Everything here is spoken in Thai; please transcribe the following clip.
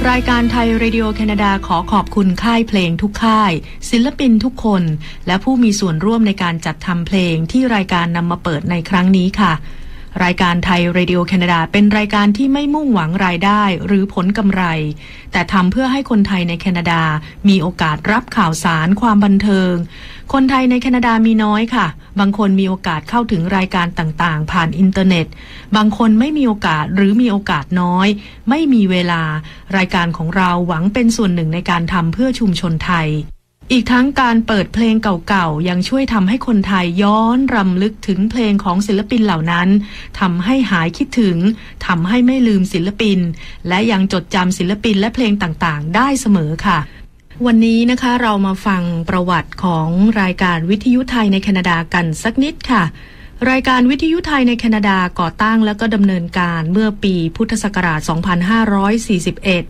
รายการไทยเรดิโอแคนาดาขอขอบคุณค่ายเพลงทุกค่ายศิลปินทุกคนและผู้มีส่วนร่วมในการจัดทำเพลงที่รายการนำมาเปิดในครั้งนี้ค่ะรายการไทยเรดิโอแคนาดาเป็นรายการที่ไม่มุ่งหวังรายได้หรือผลกำไรแต่ทำเพื่อให้คนไทยในแคนาดามีโอกาสรับข่าวสารความบันเทิงคนไทยในแคนาดามีน้อยค่ะบางคนมีโอกาสเข้าถึงรายการต่างๆผ่านอินเทอร์เน็ตบางคนไม่มีโอกาสหรือมีโอกาสน้อยไม่มีเวลารายการของเราหวังเป็นส่วนหนึ่งในการทำเพื่อชุมชนไทยอีกทั้งการเปิดเพลงเก่าๆยังช่วยทำให้คนไทยย้อนรำลึกถึงเพลงของศิลปินเหล่านั้นทำให้หายคิดถึงทำให้ไม่ลืมศิลปินและยังจดจำศิลปินและเพลงต่างๆได้เสมอค่ะวันนี้นะคะเรามาฟังประวัติของรายการวิทยุไทยในแคนาดากันสักนิดค่ะรายการวิทยุไทยในแคนาดาก่อตั้งและก็ดำเนินการเมื่อปีพุทธศักราช 2541